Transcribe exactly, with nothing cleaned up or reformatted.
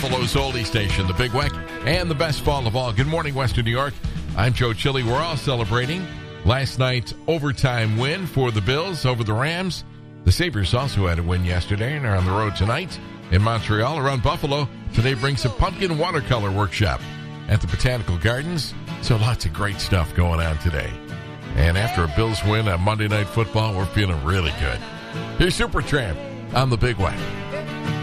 Buffalo's oldie station, the Big Weck, and the best fall of all. Good morning, Western New York. I'm Joe Chili. We're all celebrating last night's overtime win for the Bills over the Rams. The Sabres also had a win yesterday and are on the road tonight in Montreal. Around Buffalo, today brings a pumpkin watercolor workshop at the Botanical Gardens. So lots of great stuff going on today. And after a Bills win on Monday Night Football, we're feeling really good. Here's Supertramp on the Big Weck.